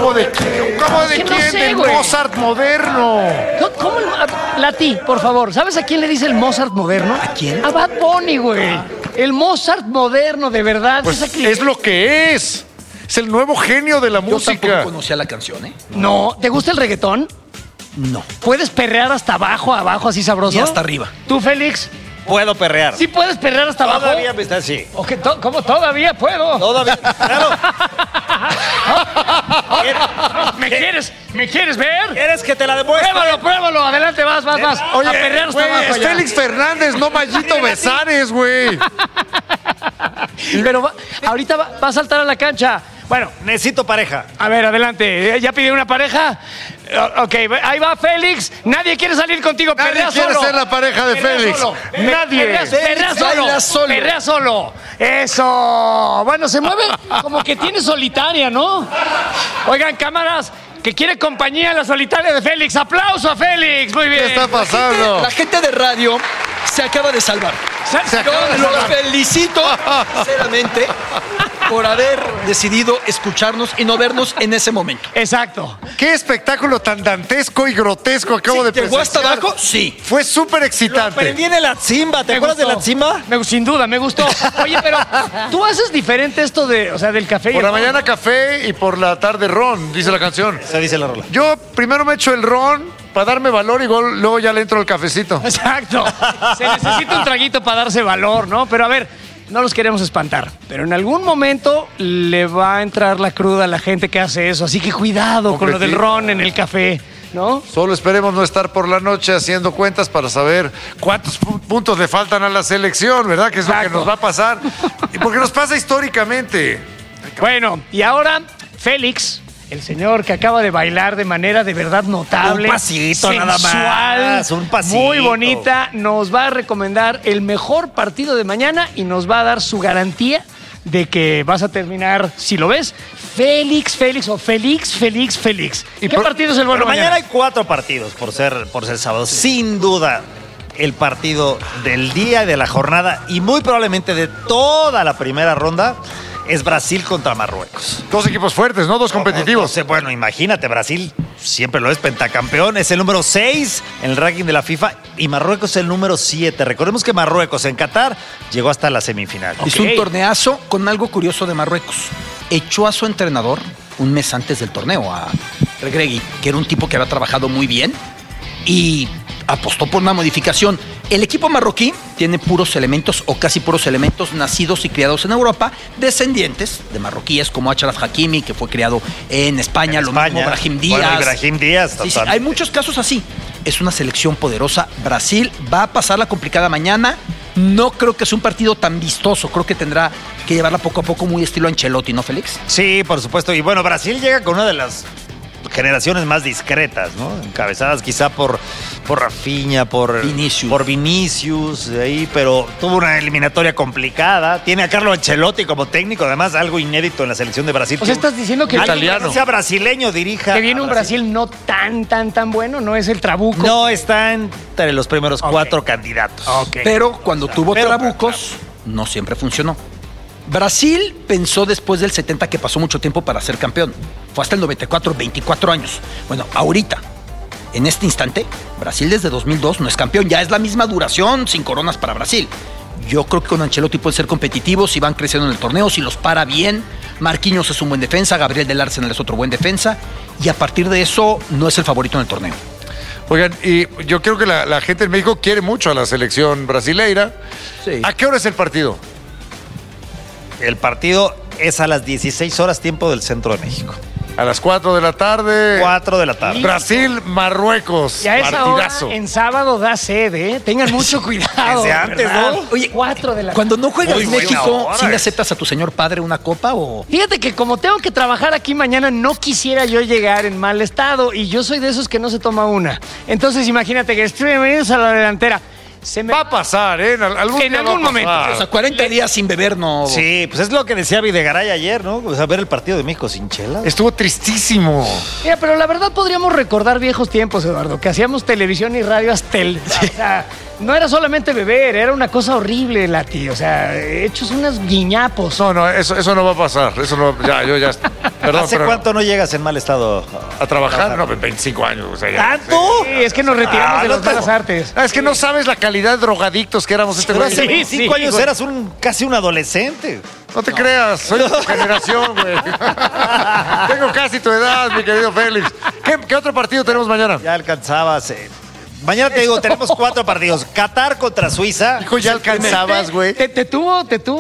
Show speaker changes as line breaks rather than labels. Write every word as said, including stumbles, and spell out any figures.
¿Cómo de quién? ¿Cómo de
que no
quién?
sé,
Del
güey.
Mozart moderno.
¿Cómo- ¿Cómo? el- Lati, por favor, ¿sabes a quién le dice el Mozart moderno?
¿A quién?
A Bad Bunny, güey. El Mozart moderno, de verdad.
Pues
Esa cli-
es lo que es. Es el nuevo genio de la
Yo tampoco
música.
conocía la canción, ¿eh?
No, ¿te gusta el reggaetón?
No.
¿Puedes perrear hasta abajo, abajo, así sabroso?
Y hasta arriba.
¿Tú, Félix?
Puedo perrear.
¿Sí puedes perrear hasta abajo?
Todavía me está así.
¿O que to- ¿Cómo todavía puedo?
Todavía. Claro.
¿Me quieres, ¿Me quieres ver?
¿Quieres que te la demuestre?
Pruébalo, pruébalo. Adelante, vas, vas, vas.
Oye,
a perrear hasta
güey,
abajo
es
ya.
Félix Fernández, no Mayito Besares, güey.
Pero va- ahorita va, va a saltar a la cancha. Bueno,
Necesito pareja.
a ver, adelante. ¿Ya pidió una pareja? O- Ok, ahí va Félix. Nadie quiere salir contigo.
Nadie
Perrea
quiere
solo.
ser la pareja de
Perrea
Félix.
solo.
Nadie.
Perrea, perrea
Félix
solo.
baila solo.
Perrea solo. Eso. Bueno, se mueve como que tiene solitaria, ¿no? Oigan, cámaras, que quiere compañía la solitaria de Félix. ¡Aplauso a Félix! Muy bien.
¿Qué está pasando?
La gente de radio se acaba de salvar.
Se-
Se acaba de
Yo los
salvar.
felicito, sinceramente, por haber decidido escucharnos y no vernos en ese momento.
Exacto.
Qué espectáculo tan dantesco y grotesco acabo de
¿Llegó hasta
presenciar.
abajo? Sí.
Fue súper excitante.
Aprendí en la Zimba. ¿Te
Me
acuerdas de
gustó.
la Zimba?
Me- sin duda, me gustó. Oye, pero tú haces diferente esto de, o sea, del café. y
Por
el
la
ron.
mañana café y por la tarde ron, dice la canción.
Se dice la rola.
Yo primero me echo el ron para darme valor y gol- luego ya le entro al cafecito.
Exacto. Se necesita un traguito para darse valor, ¿no? Pero a ver, no los queremos espantar. Pero en algún momento le va a entrar la cruda a la gente que hace eso. Así que cuidado con lo del ron en el café, ¿no?
Solo esperemos no estar por la noche haciendo cuentas para saber cuántos pu- puntos le faltan a la selección, ¿verdad? Que es lo
Exacto.
que nos va a pasar. Y porque nos pasa históricamente.
Bueno, y ahora Félix, el señor que acaba de bailar de manera de verdad notable.
Un pasito nada
sensual,
más, un pasito.
Muy bonita. Nos va a recomendar el mejor partido de mañana y nos va a dar su garantía de que vas a terminar, si lo ves, Félix, Félix o Félix, Félix, Félix.
Y
¿Qué
por-
partido es el bueno
Pero mañana
mañana?
hay cuatro partidos por ser, por ser sábado. Sin duda, el partido del día y de la jornada y muy probablemente de toda la primera ronda es Brasil contra Marruecos.
Dos equipos fuertes, ¿no? Dos competitivos.
Entonces, bueno, imagínate, Brasil siempre lo es, pentacampeón, es el número seis en el ranking de la FIFA y Marruecos es el número siete. Recordemos que Marruecos en Qatar llegó hasta la semifinal.
Hizo
Ok.
un torneazo con algo curioso de Marruecos. Echó a su entrenador un mes antes del torneo, a Regregui, que era un tipo que había trabajado muy bien y apostó por una modificación. El equipo marroquí tiene puros elementos o casi puros elementos nacidos y criados en Europa, descendientes de marroquíes como Achraf Hakimi, que fue criado en España,
En
lo
España.
mismo Brahim Díaz.
Bueno, Ibrahim Díaz,
Sí, sí,
total.
hay muchos casos así. Es una selección poderosa. Brasil va a pasar la complicada mañana. No creo que sea un partido tan vistoso. Creo que tendrá que llevarla poco a poco, muy estilo Ancelotti, ¿no, Félix?
Sí, por supuesto. Y bueno, Brasil llega con una de las generaciones más discretas, ¿no? Encabezadas quizá por, por Rafinha, por
Vinicius.
por Vinicius, de ahí, pero tuvo una eliminatoria complicada. Tiene a Carlo Ancelotti como técnico, además algo inédito en la selección de Brasil.
O sea, estás diciendo que,
Alguien
italiano.
que no sea brasileño dirija.
que viene
a
un Brasil no tan, tan, tan bueno, no es el trabuco.
No está entre los primeros cuatro candidatos.
Ok.
Pero cuando tuvo
pero-
trabucos, no siempre funcionó. Brasil pensó después del setenta que pasó mucho tiempo para ser campeón. Fue hasta el noventa y cuatro, veinticuatro años. Bueno, ahorita, en este instante, Brasil desde dos mil dos no es campeón. Ya es la misma duración, sin coronas para Brasil. Yo creo que con Ancelotti pueden ser competitivos si van creciendo en el torneo, si los para bien. Marquinhos es un buen defensa, Gabriel del Arsenal es otro buen defensa. Y a partir de eso, no es el favorito en el torneo.
Oigan, y yo creo que la, la gente en México quiere mucho a la selección brasileira.
Sí.
¿A qué hora es el partido?
El partido es a las dieciséis horas tiempo del centro de México.
A las cuatro de la tarde.
cuatro de la tarde.
Brasil, Marruecos.
Y a esa
Partidazo.
hora, en sábado da sed, ¿eh? Tengan mucho cuidado.
Desde antes,
¿verdad?
¿no?
Oye,
cuatro de la
Cuando no juegas
Muy
en
buena
México,
hora
¿sí le
es.
aceptas a tu señor padre una copa o...?
Fíjate que como tengo que trabajar aquí mañana, no quisiera yo llegar en mal estado y yo soy de esos que no se toma una. Entonces imagínate que estoy bienvenidos a la delantera. Se me
Va a pasar, ¿eh? En al- algún,
En
día
algún
va a
momento.
pasar.
O sea, cuarenta días sin beber no...
Sí, pues es lo que decía Videgaray ayer, ¿no? O sea, ver el partido de México sin chela.
Estuvo tristísimo.
Mira, pero la verdad podríamos recordar viejos tiempos, Eduardo, que hacíamos televisión y radio hasta el... O sea, No era solamente beber, era una cosa horrible, Lati. O sea, hechos unos guiñapos.
No, no, eso, eso no va a pasar. Eso no, ya, yo ya. Perdón,
¿Hace
pero
cuánto no llegas en mal estado?
¿A trabajar? No, veinticinco años. O sea, ya.
¿Tanto?
Sí, es que nos retiramos
Ah,
de
no
las
te-
malas artes.
Ah, es que no sabes la calidad de drogadictos que éramos este
Pero
güey.
hace
Sí,
veinticinco
sí,
años
güey.
eras un, casi un adolescente.
No te creas, soy de tu generación, güey. Tengo casi tu edad, mi querido Félix. ¿Qué, qué otro partido tenemos mañana?
Ya alcanzabas. eh. Mañana te digo, tenemos cuatro partidos. Qatar contra Suiza.
Hijo, ya alcanzabas, güey.
Te, te tuvo, te tuvo